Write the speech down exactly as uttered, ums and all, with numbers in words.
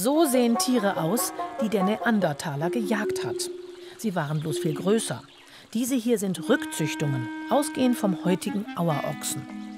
So sehen Tiere aus, die der Neandertaler gejagt hat. Sie waren bloß viel größer. Diese hier sind Rückzüchtungen, ausgehend vom heutigen Auerochsen.